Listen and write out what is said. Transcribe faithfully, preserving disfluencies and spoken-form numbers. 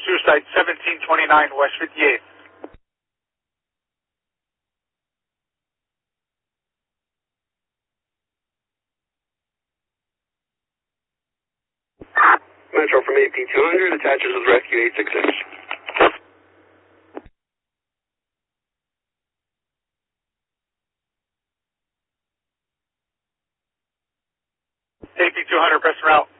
suicide seventeen twenty-nine West fifty-eighth. Metro from A P two hundred, attaches with rescue eight six six. A P two hundred, press route.